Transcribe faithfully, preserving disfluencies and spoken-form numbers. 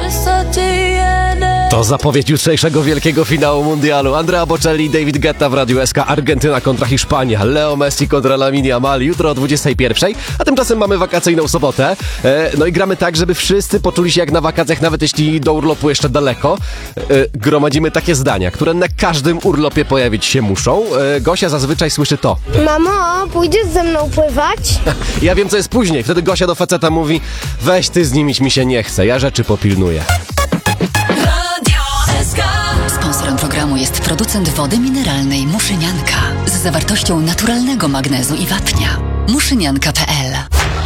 To zapowiedź jutrzejszego wielkiego finału mundialu. Andrea Bocelli i David Guetta w Radiu S K. Argentyna kontra Hiszpania. Leo Messi kontra Lamine Yamal. Jutro o dwudziestej pierwszej. A tymczasem mamy wakacyjną sobotę. E, no i gramy tak, żeby wszyscy poczuli się jak na wakacjach, nawet jeśli do urlopu jeszcze daleko. E, gromadzimy takie zdania, które na każdym urlopie pojawić się muszą. E, Gosia zazwyczaj słyszy to. Mamo, pójdziesz ze mną pływać? Ja wiem, co jest później. Wtedy Gosia do faceta mówi: weź ty z nimi, mi się nie chce. Ja rzeczy popilnuję. Sponsorem programu jest producent wody mineralnej Muszynianka z zawartością naturalnego magnezu i wapnia. muszynianka kropka p l